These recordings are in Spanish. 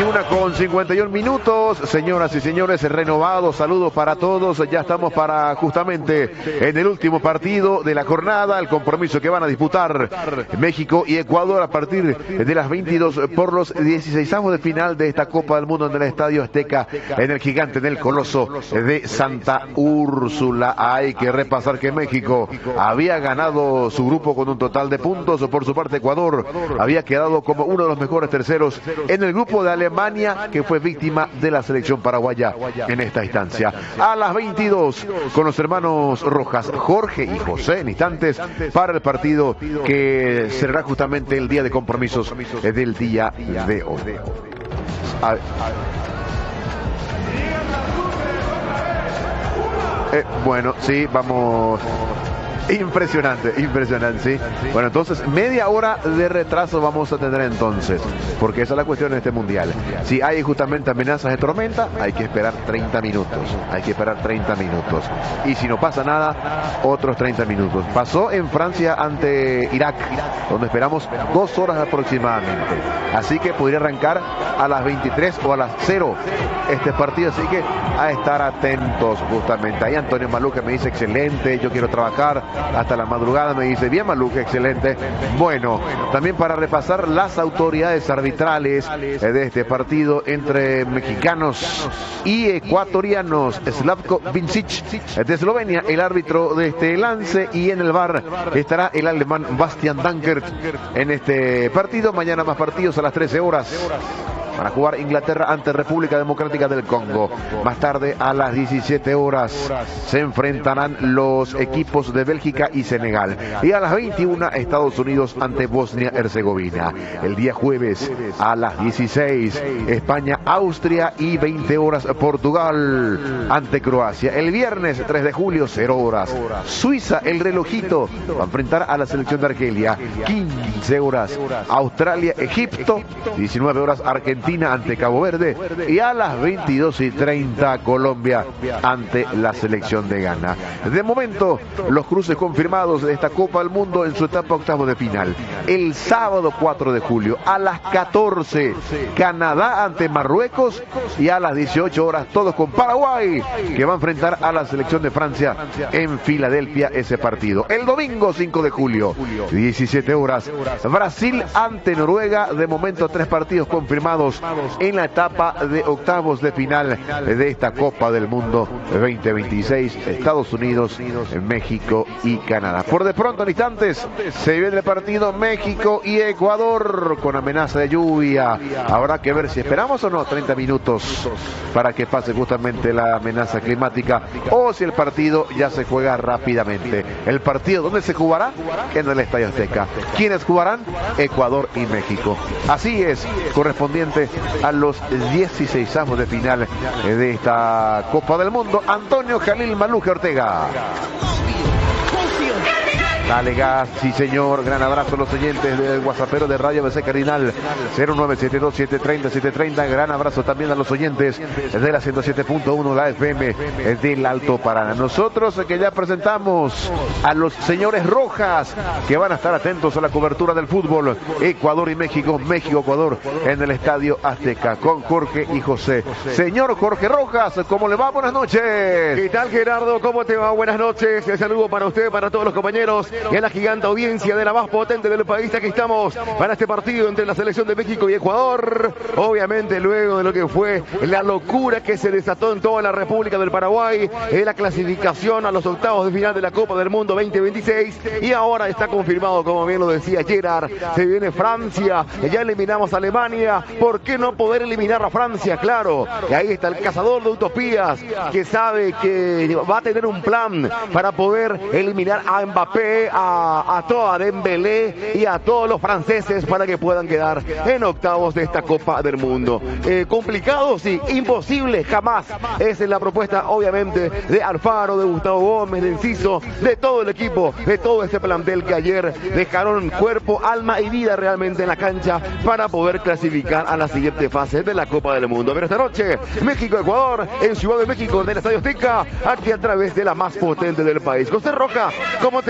21:51 minutos, señoras y señores, renovados, saludos para todos. Ya estamos para justamente en el último partido de la jornada, el compromiso que van a disputar México y Ecuador a partir de las 22 por los 16avos de final de esta Copa del Mundo en el Estadio Azteca, en el gigante, en el coloso de Santa Úrsula. Hay que repasar que México había ganado su grupo con un total de puntos. Por su parte, Ecuador había quedado como uno de los mejores terceros en el grupo de Alemania, que fue víctima de la selección paraguaya en esta instancia. A las 22 con los hermanos Rojas, Jorge y José, en instantes para el partido que será justamente el día de compromisos del día de hoy. Bueno, sí, vamos. Impresionante, sí. Bueno, entonces media hora de retraso vamos a tener entonces, porque esa es la cuestión en este mundial. Si hay justamente amenazas de tormenta, hay que esperar 30 minutos. Y si no pasa nada, otros 30 minutos. Pasó en Francia ante Irak, donde esperamos 2 horas aproximadamente. Así que podría arrancar a las 23 o a las 0 este partido, así que a estar atentos justamente. Ahí Antonio Maluque me dice excelente, yo quiero trabajar hasta la madrugada, me dice bien Maluque, excelente. Bueno, también para repasar las autoridades arbitrales de este partido entre mexicanos y ecuatorianos. Slavko Vincic de Eslovenia, el árbitro de este lance, y en el VAR estará el alemán Bastian Dankert en este partido. Mañana más partidos a las 13 horas. Para jugar Inglaterra ante República Democrática del Congo. Más tarde, a las 17 horas, se enfrentarán los equipos de Bélgica y Senegal. Y a las 21, Estados Unidos ante Bosnia-Herzegovina. El día jueves, a las 16, España, Austria, y 20 horas, Portugal ante Croacia. El viernes, 3 de julio, 0 horas. Suiza, el relojito, va a enfrentar a la selección de Argelia. 15 horas, Australia, Egipto. 19 horas, Argentina ante Cabo Verde, y a las 22:30 Colombia ante la selección de Ghana. De momento, los cruces confirmados de esta Copa del Mundo en su etapa octavos de final. El sábado 4 de julio a las 14, Canadá ante Marruecos, y a las 18 horas todos con Paraguay, que va a enfrentar a la selección de Francia en Filadelfia ese partido. El domingo 5 de julio, 17 horas, Brasil ante Noruega. De momento 3 partidos confirmados en la etapa de octavos de final de esta Copa del Mundo 2026, Estados Unidos, México y Canadá. Por de pronto, en instantes, se viene el partido México y Ecuador con amenaza de lluvia. Habrá que ver si esperamos o no 30 minutos para que pase justamente la amenaza climática, o si el partido ya se juega rápidamente. El partido, ¿dónde se jugará? En el Estadio Azteca. ¿Quiénes jugarán? Ecuador y México. Así es, correspondiente a los 16avos de final de esta Copa del Mundo. Antonio Jalil Maluque Ortega. Dale gas, sí señor. Gran abrazo a los oyentes del WhatsAppero de Radio BC Cardinal 0972-730-730. Gran abrazo también a los oyentes de la 107.1, la FM del Alto Paraná. Nosotros que ya presentamos a los señores Rojas, que van a estar atentos a la cobertura del fútbol. Ecuador y México, México-Ecuador en el Estadio Azteca con Jorge y José. Señor Jorge Rojas, ¿cómo le va? Buenas noches. ¿Qué tal, Gerardo? ¿Cómo te va? Buenas noches. El saludo para usted, para todos los compañeros y a la gigante audiencia de la más potente del país. Aquí estamos para este partido entre la selección de México y Ecuador. Obviamente, luego de lo que fue la locura que se desató en toda la República del Paraguay, la clasificación a los octavos de final de la Copa del Mundo 2026. Y ahora está confirmado, como bien lo decía Gerard, se viene Francia. Ya eliminamos a Alemania. ¿Por qué no poder eliminar a Francia? Claro, que ahí está el cazador de utopías, que sabe que va a tener un plan para poder eliminar a Mbappé, a toda Dembélé y a todos los franceses, para que puedan quedar en octavos de esta Copa del Mundo. ¿Complicado? Sí. Imposible, jamás. Esa es la propuesta, obviamente, de Alfaro, de Gustavo Gómez, de Enciso, de todo el equipo, de todo este plantel que ayer dejaron cuerpo, alma y vida realmente en la cancha para poder clasificar a la siguiente fase de la Copa del Mundo. Pero esta noche, México-Ecuador en Ciudad de México, en el Estadio Azteca, aquí a través de la más potente del país. José Roja, ¿cómo te va? Bienvenido.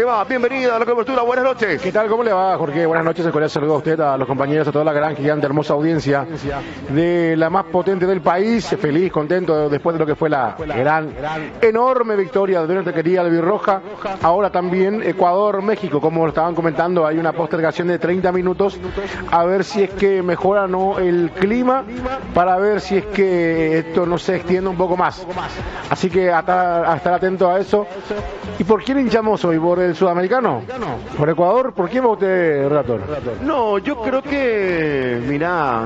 bienvenida a la cobertura, buenas noches. ¿Qué tal? ¿Cómo le va, Jorge? Buenas noches, cordial saludo a usted, a los compañeros, a toda la gran, gigante, hermosa audiencia de la más potente del país. Feliz, contento después de lo que fue la gran, enorme victoria de nuestra querida albirroja. Ahora también Ecuador-México, como lo estaban comentando, hay una postergación de 30 minutos a ver si es que mejora o no el clima, para ver si es que esto no se extiende un poco más. Así que a estar atento a eso. ¿Y por quién hinchamos hoy? ¿Por el sudamericano? ¿Por Ecuador? ¿Por quién va usted, relator? No, yo creo que, mira,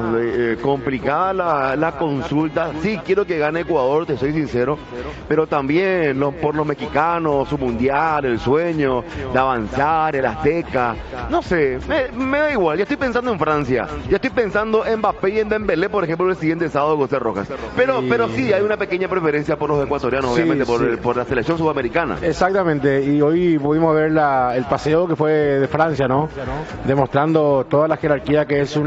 complicada la consulta. Sí, quiero que gane Ecuador, te soy sincero, pero también por los mexicanos, su mundial, el sueño de avanzar, el Azteca. No sé, me da igual. Ya estoy pensando en Francia, ya estoy pensando en Mbappé y en Dembélé, por ejemplo, el siguiente sábado de José Rojas. Pero sí, hay una pequeña preferencia por los ecuatorianos, obviamente, por la selección sudamericana. Exactamente, y hoy pudimos ver el paseo que fue de Francia, ¿no? Demostrando toda la jerarquía, que es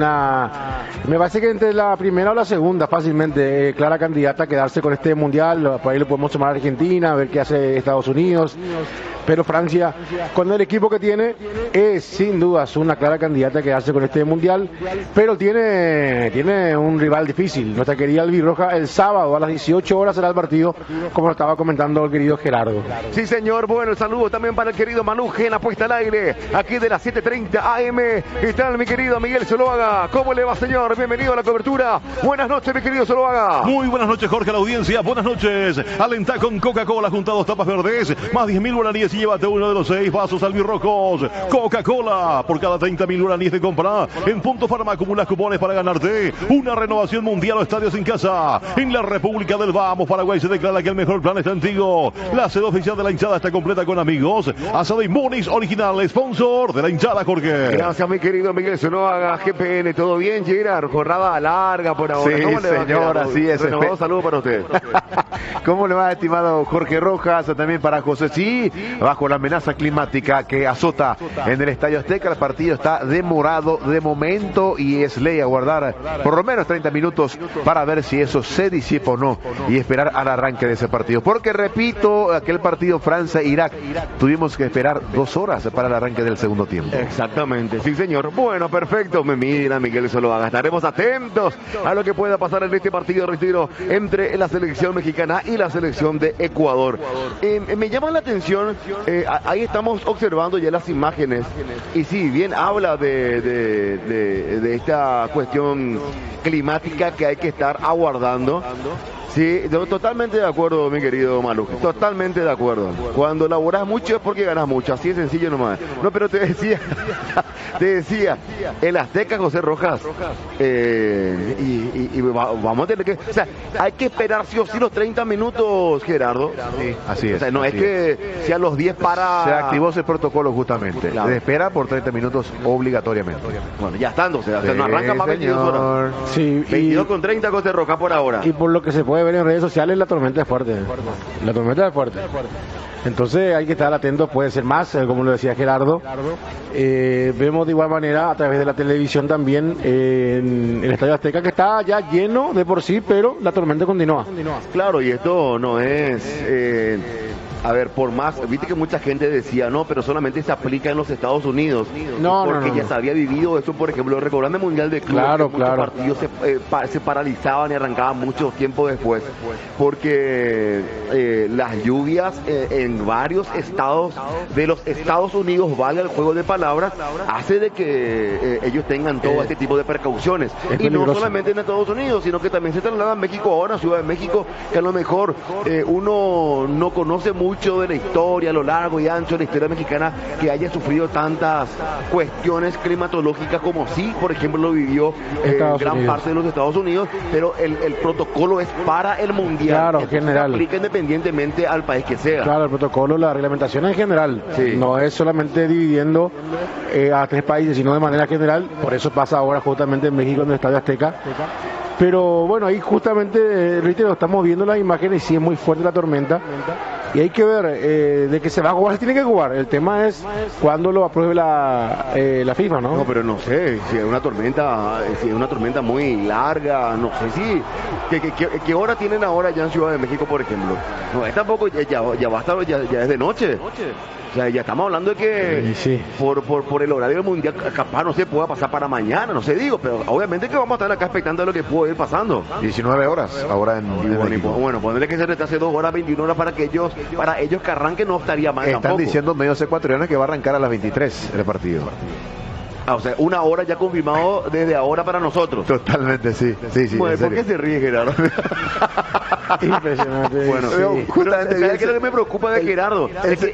me parece que entre la primera o la segunda, fácilmente, clara candidata a quedarse con este mundial. Por ahí lo podemos tomar a Argentina, a ver qué hace Estados Unidos. Pero Francia, con el equipo que tiene, es sin dudas una clara candidata a quedarse con este mundial, pero tiene un rival difícil. Nuestra querida albirroja, el sábado a las 18 horas será el partido, como lo estaba comentando el querido Gerardo. Sí, señor. Bueno, el saludo también para el querido Manu Gena, puesta al aire, aquí de las 7:30 AM. ¿Qué tal, mi querido Miguel Zuluaga? ¿Cómo le va, señor? Bienvenido a la cobertura. Buenas noches, mi querido Zuluaga. Muy buenas noches, Jorge, a la audiencia. Buenas noches. Alentá con Coca-Cola junto a 2 tapas verdes, más 10.000 guaraníes y llévate uno de los 6 vasos albirrojos. Coca-Cola, por cada 30.000 guaraníes de compra en Punto Farma acumulas cupones para ganarte una renovación mundial o estadios en casa. En la República del Vamos, Paraguay, se declara que el mejor plan está en Tigo. La sede oficial de la hinchada está completa con amigos. Asado y Monix original, sponsor de la hinchada, Jorge. Gracias, mi querido Miguel Zuluaga, GPN. ¿Todo bien, Gerard? Jornada larga por ahora. Sí, ¿Cómo le va, señor, así es. Un saludo para usted. ¿Cómo le va, estimado Jorge Rojas? También para José. Sí, bajo la amenaza climática que azota en el Estadio Azteca, el partido está demorado de momento y es ley aguardar por lo menos 30 minutos para ver si eso se disipa o no y esperar al arranque de ese partido. Porque repito, aquel partido Francia-Irak, tuvimos que esperar 2 horas para el arranque del segundo tiempo. Exactamente, sí, señor. Bueno, perfecto. Mira, Miguel Zuluaga, estaremos atentos a lo que pueda pasar en este partido de retiro entre la selección mexicana y la selección de Ecuador. Me llama la atención, ahí estamos observando ya las imágenes y sí, bien habla de esta cuestión climática que hay que estar aguardando. Sí, totalmente de acuerdo, mi querido Malu, totalmente de acuerdo. Cuando laborás mucho es porque ganas mucho, así de sencillo nomás. No, pero te decía, el Azteca José Rojas, vamos a tener que, o sea, hay que esperar sí o sí los 30 minutos, Gerardo. Sí, así es. O sea, no es que si a los 10 para... Se activó ese protocolo justamente, claro, de espera por 30 minutos obligatoriamente. Bueno, ya estando, o sea, no arranca más 22 horas. Sí, 22 con 30 José Rojas por ahora. Y por lo que se puede ver en redes sociales, la tormenta es fuerte. La tormenta es fuerte. Entonces hay que estar atentos, puede ser más, como lo decía Gerardo. Vemos de igual manera a través de la televisión también en el Estadio Azteca, que está ya lleno de por sí, pero la tormenta continúa. Claro, y esto no es... a ver, por más, viste que mucha gente decía, no, pero solamente se aplica en los Estados Unidos. Porque ya se había vivido eso, por ejemplo, recordando el Mundial de Clubes, claro, muchos partidos se paralizaban y arrancaban mucho tiempo después, porque las lluvias en varios estados de los Estados Unidos, valga el juego de palabras, hace de que ellos tengan todo este tipo de precauciones. Y no solamente en Estados Unidos, sino que también se traslada a México ahora, Ciudad de México, que a lo mejor uno no conoce mucho de la historia, a lo largo y ancho de la historia mexicana, que haya sufrido tantas cuestiones climatológicas como sí, por ejemplo, lo vivió gran parte de los Estados Unidos, pero el protocolo es para el mundial. Claro, general. Se aplica independientemente al país que sea. Claro, el protocolo, la reglamentación en general. Sí. No es solamente dividiendo a 3 países, sino de manera general. Por eso pasa ahora justamente en México, en el Estadio Azteca. Pero bueno, ahí justamente, reitero, estamos viendo las imágenes y sí es muy fuerte la tormenta. y hay que ver de que se va a jugar, se tiene que jugar. El tema es cuándo lo apruebe la FIFA, ¿no? No, pero no sé, si es una tormenta muy larga, no sé si ¿qué hora tienen ahora ya en Ciudad de México, por ejemplo? No, es tampoco, ya va a estar, ya es de noche. O sea, ya estamos hablando de que sí. por el horario del mundial capaz no se pueda pasar para mañana, no sé, digo, pero obviamente que vamos a estar acá expectando lo que puede ir pasando. 19 horas ahora en México. Bueno, ponerle que se retrase 2 horas, 21 horas para ellos que arranquen no estaría mal. Están tampoco diciendo medios ecuatorianos que va a arrancar a las 23 el partido. O sea, 1 hora ya confirmado desde ahora para nosotros. Totalmente, sí. Bueno, ¿por qué se ríe, Gerardo? Impresionante. Bueno, sí. Justamente, ¿sabes qué es lo que me preocupa de Gerardo?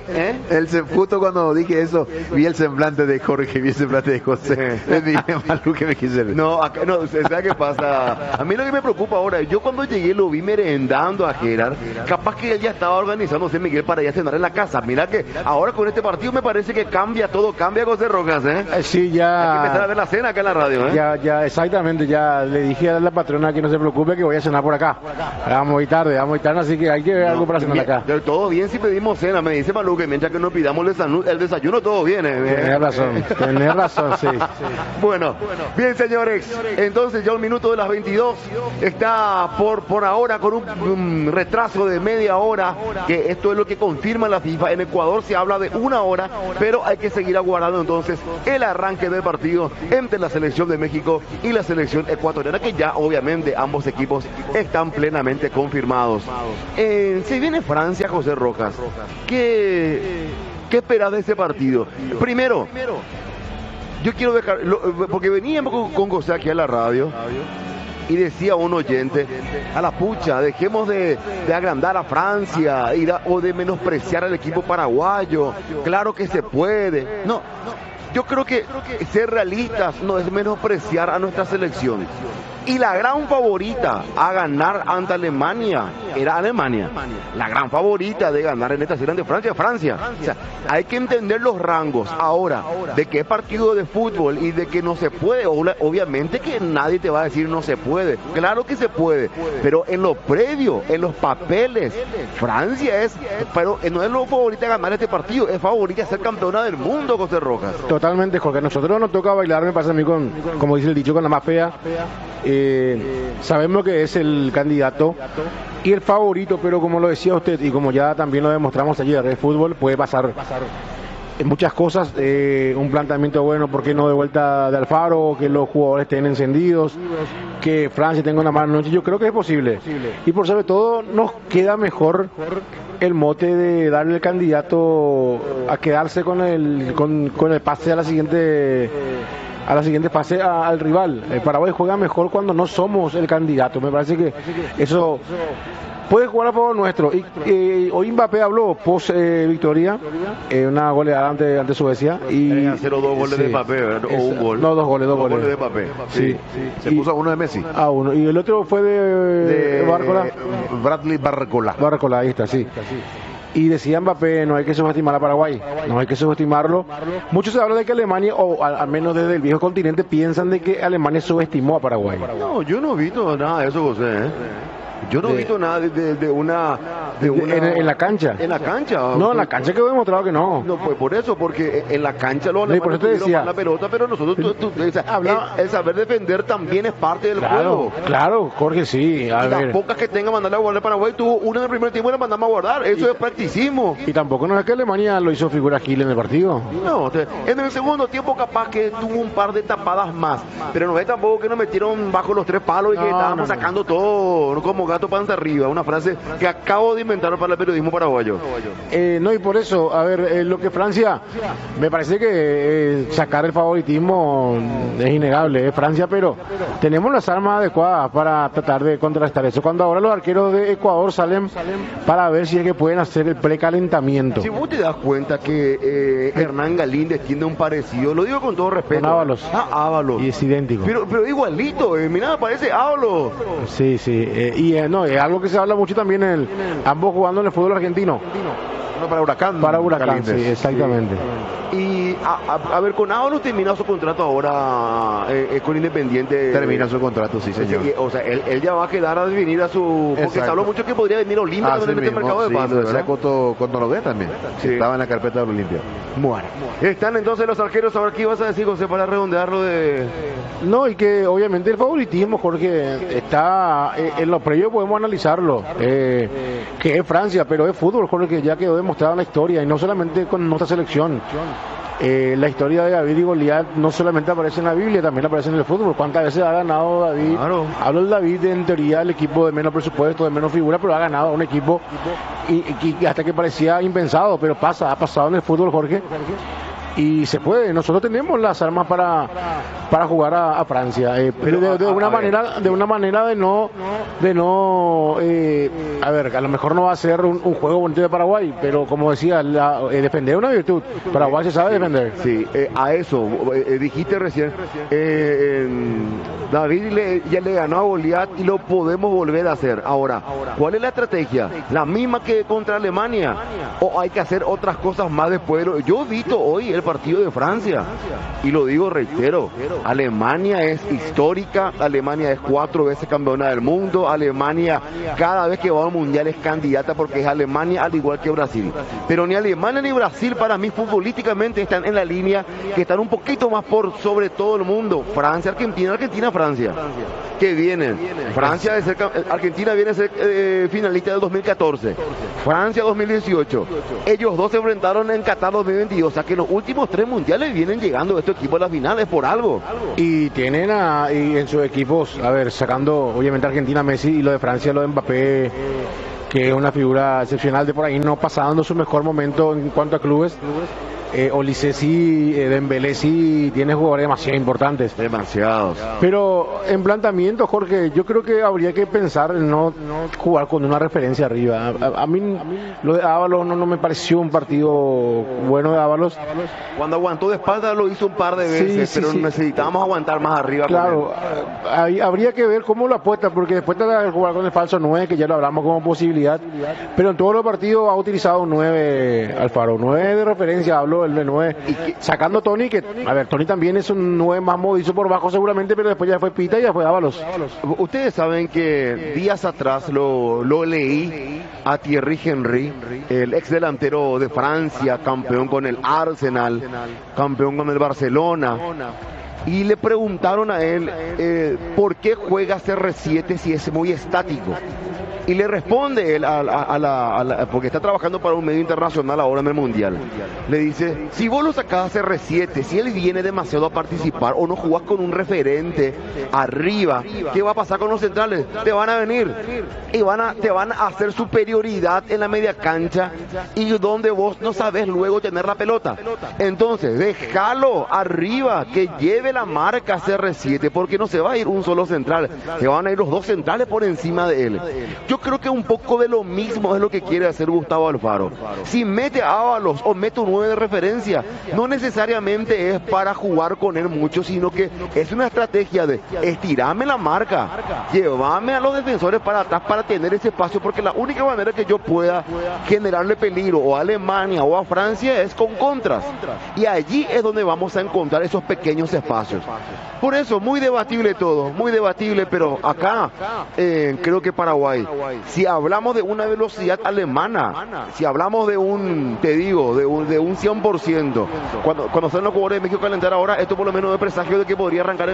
Justo cuando dije eso, vi el semblante de Jorge, vi el semblante de José. Le dije, Malú, que me quise ver. No, ¿sabes qué pasa? A mí lo que me preocupa ahora, yo cuando llegué lo vi merendando a Gerard, capaz que él ya estaba organizándose, Miguel, para ir a cenar en la casa. Mira que ahora con este partido me parece que cambia todo, cambia José Rojas, ¿eh? Sí, ya. Hay que empezar a ver la cena acá en la radio, ¿eh? Ya, exactamente, ya le dije a la patrona que no se preocupe que voy a cenar por acá. Vamos muy tarde, así que hay que ver algo para cenar acá. Todo bien si pedimos cena, me dice Malú, que mientras que no pidamos el desayuno, todo bien, Tenés razón, sí. Bueno, bien, señores, entonces ya un minuto de las 22, está por ahora con un retraso de media hora, que esto es lo que confirma la FIFA. En Ecuador se habla de 1 hora, pero hay que seguir aguardando entonces el arranque del partido entre la selección de México y la selección ecuatoriana, que ya obviamente ambos equipos están plenamente confirmados. Se viene Francia, José Rojas. ¿Qué esperas de ese partido? Primero, yo quiero dejar, porque veníamos con José aquí a la radio y decía un oyente, a la pucha, dejemos de agrandar a Francia o de menospreciar al equipo paraguayo. Claro que se puede. No, yo creo que ser realistas no es menospreciar a nuestra selección. Y la gran favorita a ganar ante Alemania era Alemania. La gran favorita de ganar en esta serie ante Francia. O sea, hay que entender los rangos. Ahora, de qué partido de fútbol y de que no se puede, obviamente que nadie te va a decir no se puede. Claro que se puede, pero en lo previo, en los papeles, Francia pero no es lo favorita a ganar este partido, es favorita a ser campeona del mundo, José Rojas. Totalmente, Jorge. A nosotros nos toca bailar, me pasa a mí como dice el dicho, con la más fea. Sabemos que es el candidato y el favorito, pero como lo decía usted y como ya también lo demostramos ayer, el fútbol puede pasar en muchas cosas, un planteamiento bueno, ¿por qué no de vuelta de Alfaro? Que los jugadores estén encendidos, que Francia tenga una mala noche, yo creo que es posible. Y por sobre todo nos queda mejor el mote de darle el candidato a quedarse con el pase a la siguiente fase al rival. El Paraguay juega mejor cuando no somos el candidato. Me parece que eso puede jugar a favor nuestro. Y hoy Mbappé habló post victoria, una goleada ante Suecia. Y 0-2 goles de Mbappé, o un gol. No, dos goles de Mbappé. Sí. Se puso a uno de Messi. A uno. Y el otro fue de Barcola. Bradley Barcola. Barcola, ahí está, sí. Y decía Mbappé, no hay que subestimar a Paraguay, no hay que subestimarlo. Muchos se habla de que Alemania, o al menos desde el viejo continente, piensan de que Alemania subestimó a Paraguay. No, yo no he visto nada de eso, José, Yo no he visto nada de una... En la cancha. ¿En la cancha? No, en la cancha quedó demostrado que no. No, pues por eso, porque en la cancha los alemanes tuvieron la pelota, pero nosotros, el saber defender también es parte del juego. Claro, Jorge, sí. Las pocas que tenga mandarle a guardar Paraguay, tuvo una en el primer tiempo y la mandamos a guardar. Eso es practicismo. Y tampoco no es que Alemania lo hizo figura Gil en el partido. No, en el segundo tiempo capaz que tuvo un par de tapadas más, pero no es tampoco que nos metieron bajo los 3 palos y que estábamos sacando todo como gato panza arriba. Una frase que acabo de inventar para el periodismo paraguayo. No, y por eso, a ver, lo que Francia, me parece que sacar el favoritismo es innegable, Francia, pero tenemos las armas adecuadas para tratar de contrarrestar eso. Cuando ahora los arqueros de Ecuador salen para ver si es que pueden hacer el precalentamiento. Si vos te das cuenta que Hernán Galíndez tiene un parecido, lo digo con todo respeto. Con Ábalos. Ábalos. Y es idéntico. Pero igualito, mira, parece Ábalos. Sí. No, es algo que se habla mucho también ambos jugando en el fútbol argentino. Para Huracán. Para Huracán, sí, exactamente. Y a ver, con Ábalos termina su contrato ahora con Independiente. Termina su contrato, sí, señor. O sea, él ya va a quedar a definir a su... Porque Exacto. se habló mucho que podría venir Olimpia también en este mercado de pases, lo decía ¿verdad? Coto Nogué también. Sí. Estaba en la carpeta de Olimpia. Bueno, están entonces los arqueros. Ahora, ¿qué ibas a decir, José, para redondearlo de...? No, y que obviamente el favoritismo, Jorge, está en lo previo, podemos analizarlo, que es Francia, pero es fútbol, Jorge, que ya quedó demostrado en la historia, y no solamente con nuestra selección. La historia de David y Goliat no solamente aparece en la Biblia, también aparece en el fútbol. ¿Cuántas veces ha ganado David? Claro. Hablo del David, en teoría, el equipo de menos presupuesto, de menos figura, pero ha ganado un equipo y hasta que parecía impensado, pero ha pasado en el fútbol, Jorge. Y se puede, nosotros tenemos las armas para jugar a Francia, pero de una manera de no a ver, a lo mejor no va a ser un juego bonito de Paraguay, pero como decía, defender es una virtud. Paraguay se sabe defender. Sí, a eso, dijiste recién, David ya le ganó a Goliat y lo podemos volver a hacer. Ahora, ¿cuál es la estrategia? ¿La misma que contra Alemania? ¿O hay que hacer otras cosas más después? Yo he visto hoy el partido de Francia y lo digo, reitero, Alemania es histórica, Alemania es 4 veces campeona del mundo, Alemania cada vez que va al mundial es candidata porque es Alemania al igual que Brasil, pero ni Alemania ni Brasil para mí futbolísticamente están en la línea que están un poquito más por sobre todo el mundo. Francia, Argentina, Francia, que vienen, Francia de ser, Argentina viene a ser finalista del 2014, Francia 2018, ellos dos se enfrentaron en Qatar 2022, o sea que los últimos 3 mundiales vienen llegando estos equipos a las finales por algo. Y tienen y en sus equipos, a ver, sacando obviamente Argentina, Messi, y lo de Francia, lo de Mbappé, que es una figura excepcional, de por ahí no pasando su mejor momento en cuanto a clubes. Olise sí, Dembélé sí, tiene jugadores demasiado importantes. Demasiados. Pero en planteamiento, Jorge, yo creo que habría que pensar en no jugar con una referencia arriba. A mí lo de Ábalos no me pareció un partido bueno de Ábalos. Cuando aguantó de espalda lo hizo un par de veces, Sí, pero sí. necesitábamos aguantar más arriba. Claro, habría que ver cómo lo apuesta, porque después de jugar con el falso 9, que ya lo hablamos como posibilidad, pero en todos los partidos ha utilizado un 9, Alfaro, 9 de referencia, hablo el de 9, sacando Tony, que, a ver, Tony también es un 9 más modizo por bajo seguramente, pero después ya fue Pita y ya fue Ábalos. Ustedes saben que días atrás lo leí a Thierry Henry, el ex delantero de Francia, campeón con el Arsenal, campeón con el Barcelona, y le preguntaron a él por qué juega CR7 si es muy estático. Y le responde él porque está trabajando para un medio internacional ahora en el Mundial. Le dice, si vos lo sacás a CR7, si él viene demasiado a participar o no jugás con un referente arriba, ¿qué va a pasar con los centrales? Te van a venir y te van a hacer superioridad en la media cancha y donde vos no sabés luego tener la pelota. Entonces, déjalo arriba, que lleve la marca CR7, porque no se va a ir un solo central, se van a ir los 2 centrales por encima de él. Yo creo que un poco de lo mismo es lo que quiere hacer Gustavo Alfaro. Si mete a Ábalos o mete un 9 de referencia, no necesariamente es para jugar con él mucho, sino que es una estrategia de estirarme la marca, llevarme a los defensores para atrás para tener ese espacio, porque la única manera que yo pueda generarle peligro o a Alemania o a Francia es con contras. Y allí es donde vamos a encontrar esos pequeños espacios. Por eso, muy debatible todo, muy debatible, pero acá creo que Paraguay, si hablamos de una velocidad alemana, si hablamos de un, te digo, de un 100%, cuando salen los jugadores de México a calentar ahora, esto por lo menos es presagio de que podría arrancar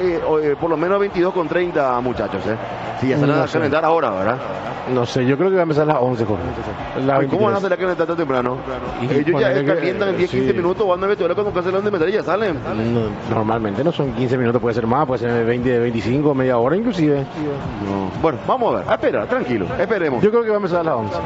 por lo menos 22:30, muchachos, si ya salen a calentar ahora, ¿verdad? No sé, yo creo que va a empezar a las 11, Jorge. ¿Cómo van a hacer la calentar tan temprano? Ellos ya calientan en 10-15 minutos, van a ver cuando cancelan de meter y ya salen. Normalmente no son 15 minutos, puede ser más, puede ser 20, 25, media hora inclusive. No. Bueno, vamos a ver, espera, tranquilo, esperemos. Yo creo que va a empezar a las 11.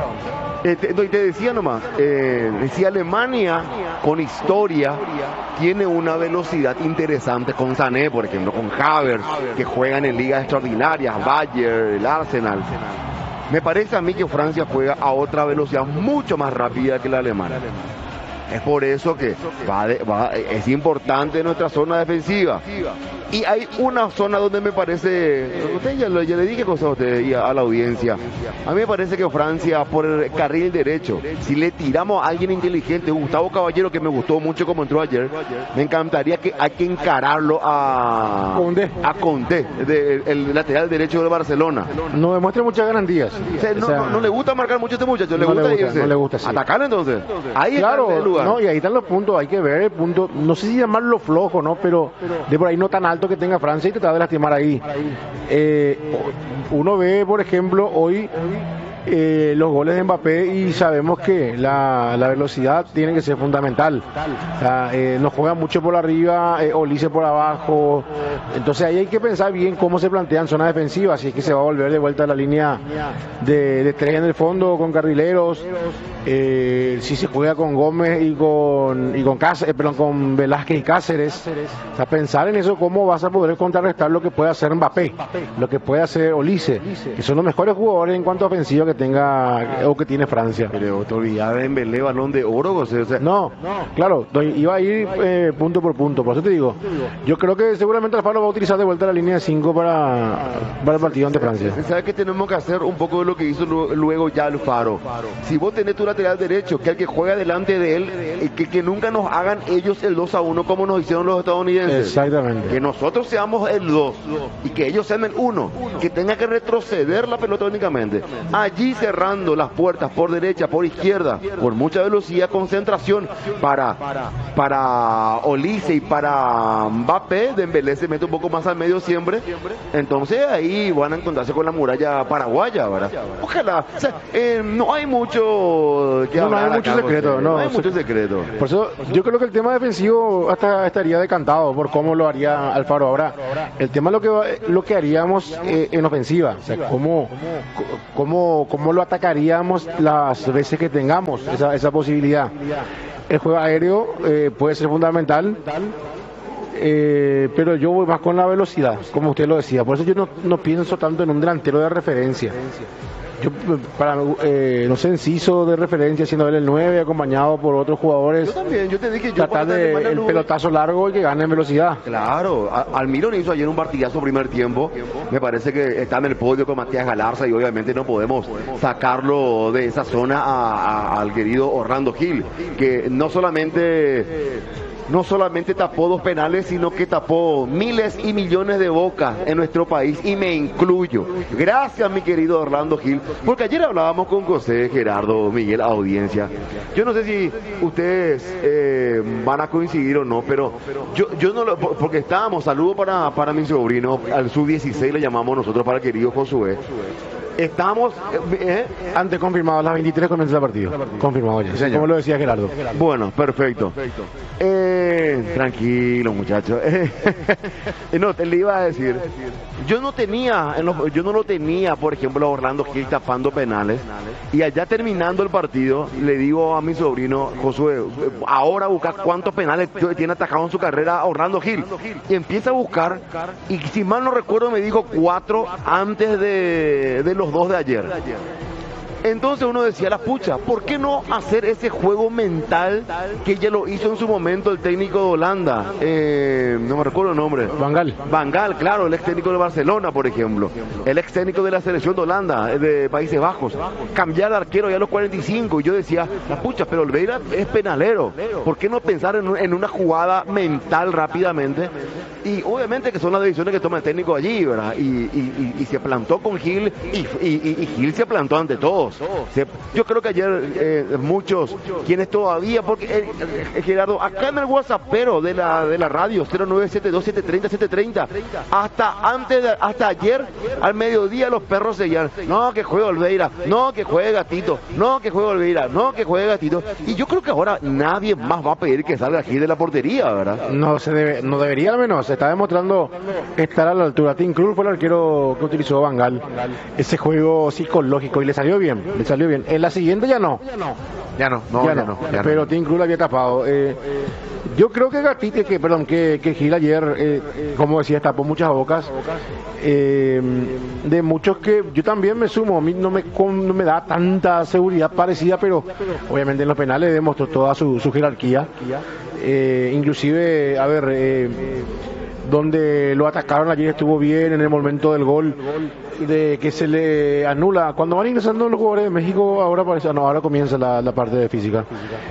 Te decía nomás, si Alemania con historia tiene una velocidad interesante con Sané, por ejemplo, con Havertz, que juegan en ligas extraordinarias, Bayern, el Arsenal, me parece a mí que Francia juega a otra velocidad mucho más rápida que la alemana. Es por eso que es importante nuestra zona defensiva. Y hay una zona donde me parece, usted ya le dije cosas a usted y a la audiencia. A mí me parece que Francia, por el carril derecho, si le tiramos a alguien inteligente, Gustavo Caballero, que me gustó mucho como entró ayer, me encantaría que hay que encararlo a Condé, el lateral derecho de Barcelona. No demuestra muchas garantías. No le gusta marcar mucho a este muchacho, le gusta irse. No le gusta, sí. Atacar entonces. Ahí claro, está el lugar. No, y ahí están los puntos, hay que ver el punto, no sé si llamarlo flojo, ¿no? Pero de por ahí no tan alto que tenga Francia y tratar de lastimar ahí. Uno ve, por ejemplo, hoy los goles de Mbappé y sabemos que la velocidad tiene que ser fundamental. O sea, nos juega mucho por arriba, Olise por abajo, entonces ahí hay que pensar bien cómo se plantean zonas defensivas, si es que se va a volver de vuelta a la línea de tres en el fondo con carrileros, si se juega con Gómez y con Cáceres, con Velázquez y Cáceres. O sea, pensar en eso, cómo vas a poder contrarrestar lo que puede hacer Mbappé, lo que puede hacer Olise, que son los mejores jugadores en cuanto a ofensiva que tenga o que tiene Francia. Pero te olvidás de Dembélé, Balón de Oro, o sea, no, claro, iba a ir punto por punto, por eso te digo, yo creo que seguramente Alfaro va a utilizar de vuelta la línea de 5 para el partido ante Francia. ¿Sabes que tenemos que hacer un poco de lo que hizo luego ya Alfaro? Si vos tenés tu lateral derecho, que el que juega delante de él, que nunca nos hagan ellos el 2-1 como nos hicieron los estadounidenses. Exactamente. Que nosotros seamos el 2 y que ellos sean el 1, que tenga que retroceder la pelota únicamente. Allí cerrando las puertas por derecha, por izquierda, por mucha velocidad, concentración para Olise y para Mbappé. Dembélé se mete un poco más al medio siempre, entonces ahí van a encontrarse con la muralla paraguaya, ¿verdad? Ojalá, o sea, no hay mucho que no hay mucho secreto, no hay mucho secreto. Por eso yo creo que el tema defensivo hasta estaría decantado por cómo lo haría Alfaro. Ahora, el tema lo que haríamos en ofensiva, o sea, cómo lo atacaríamos las veces que tengamos esa posibilidad. El juego aéreo puede ser fundamental, pero yo voy más con la velocidad, como usted lo decía. Por eso yo no pienso tanto en un delantero de referencia. Yo, para no sé, Enciso de referencia, siendo él el 9, acompañado por otros jugadores. Yo también, yo te dije, tratar de el pelotazo largo y que gane en velocidad. Claro, Almirón hizo ayer un partidazo primer tiempo. Me parece que está en el podio con Matías Galarza y obviamente no podemos sacarlo de esa zona al querido Orlando Gil, que no solamente tapó 2 penales, sino que tapó miles y millones de bocas en nuestro país, y me incluyo. Gracias, mi querido Orlando Gil, porque ayer hablábamos con José, Gerardo, Miguel, audiencia. Yo no sé si ustedes van a coincidir o no, pero yo no lo, porque estábamos, saludo para mi sobrino, al sub-16 le llamamos nosotros, para el querido Josué. Estamos antes confirmado, a las 23 comienza el partido. Confirmado ya, sí, como lo decía Gerardo. Bueno, perfecto. Tranquilo, muchachos. No, te le iba a decir, yo no lo tenía, por ejemplo, a Orlando Gil tapando penales, y allá terminando el partido le digo a mi sobrino Josué, ahora busca cuántos penales tiene atajado en su carrera Orlando Gil, y empieza a buscar, y si mal no recuerdo me dijo 4 antes de los 2 de ayer. Entonces uno decía, la pucha, ¿por qué no hacer ese juego mental que ya lo hizo en su momento el técnico de Holanda? No me recuerdo el nombre. Van Gaal, claro, el ex técnico de Barcelona, por ejemplo. El ex técnico de la selección de Holanda, de Países Bajos. Cambiar de arquero ya a los 45. Y yo decía, la pucha, pero Oliveira es penalero. ¿Por qué no pensar en una jugada mental rápidamente? Y obviamente que son las decisiones que toma el técnico allí, ¿verdad? Y se plantó con Gil, y Gil se plantó ante todos. Yo creo que ayer muchos, quienes todavía, porque Gerardo, acá en el WhatsAppero de la radio, 0972-730-730, hasta ayer, al mediodía, los perros seguían, no, que juegue Oliveira, no, que juegue Gatito, no, que juegue Oliveira, no, que juegue Gatito. Y yo creo que ahora nadie más va a pedir que salga Gil de la portería, ¿verdad? No debería, al menos. Se está demostrando estar a la altura. Tim Krul fue el arquero que utilizó Van Gaal. Ese juego psicológico, y le salió bien. En la siguiente ya no. Pero Tim Krul había tapado. Yo creo que Gatito, que Gil ayer, como decía, tapó muchas bocas. De muchos que yo también me sumo. A mí no me da tanta seguridad parecida, pero obviamente en los penales demostró toda su jerarquía. Inclusive, donde lo atacaron ayer, estuvo bien en el momento del gol, de que se le anula. Cuando van ingresando los jugadores de México, ahora parece, no, ahora comienza la parte de física.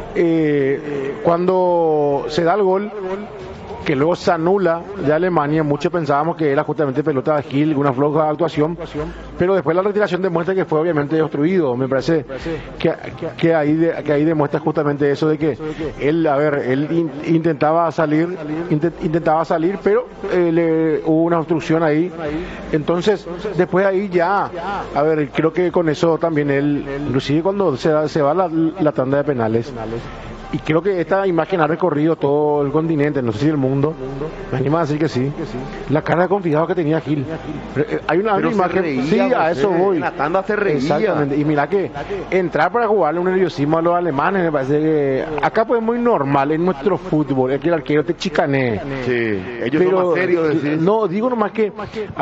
Cuando se da el gol, que luego se anula de Alemania, muchos pensábamos que era justamente pelota de Gil, una floja actuación, pero después la retiración demuestra que fue obviamente obstruido. Me parece que ahí demuestra justamente eso de que él intentaba salir, pero hubo una obstrucción ahí. Entonces, después ahí ya, creo que con eso también él, inclusive cuando se va la tanda de penales, y creo que esta imagen ha recorrido todo el continente, no sé si el mundo, me anima a decir que sí. La cara de confiado que tenía Gil. Hay una imagen, reía, sí, a eso voy. En la tanda se reía. Exactamente, y mira que entrar para jugarle un nerviosismo a los alemanes, me parece que acá pues es muy normal en nuestro fútbol, es que el arquero te chicanee. Sí, ellos son más serios. No, digo nomás que,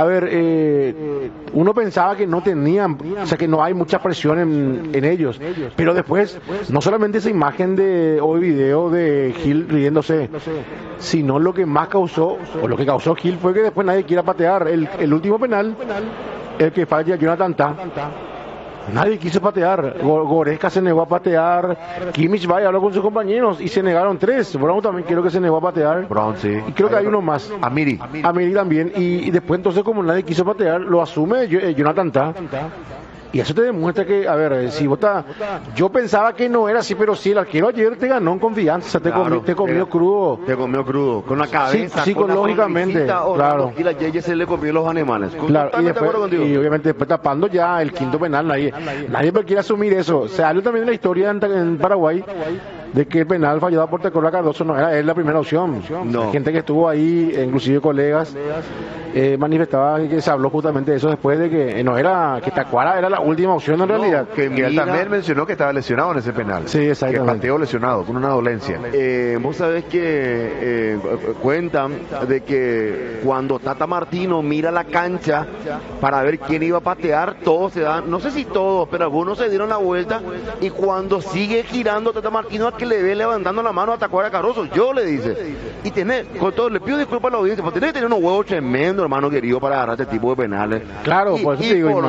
uno pensaba que no tenían, o sea que no hay mucha presión en ellos, pero después, no solamente esa imagen hoy video de Gil riéndose, sino lo que más causó, o lo que causó Gil, fue que después nadie quiera patear el último penal, el que falla Jonathan Tah. Nadie quiso patear. Goretzka se negó a patear. Kimmich va y habló con sus compañeros y se negaron 3. Brown también creo que se negó a patear. Brown, sí. Y creo que hay uno más. Amiri también. Y después entonces, como nadie quiso patear, lo asume Jonathan Tah. Y eso te demuestra que, si vota, yo pensaba que no era así, pero sí, el arquero ayer te ganó en confianza, te comió crudo. Te comió crudo, con la cabeza, psicológicamente, claro. Y la Yeye se le comió los alemanes. Claro, y obviamente después tapando ya el quinto penal, nadie quiere asumir eso. Se habló también de la historia en Paraguay, de que el penal fallado por Tecora Cardoso no era la primera opción. No. Hay gente que estuvo ahí, inclusive colegas, manifestaba que se habló justamente de eso después de que no era, que Tacuara era la última opción en realidad. Que él también mencionó que estaba lesionado en ese penal. Sí, exactamente. Que pateó lesionado, con una dolencia. Vos sabés que cuentan de que cuando Tata Martino mira la cancha para ver quién iba a patear, todos se dan, no sé si todos, pero algunos se dieron la vuelta, y cuando sigue girando Tata Martino, que le ve levantando la mano a Tacuara Cardoso, yo le dice, y con todo, le pido disculpas a la audiencia, porque tenés que tener unos huevos tremendos, hermano querido, para agarrar este tipo de penales. Claro, por eso te digo,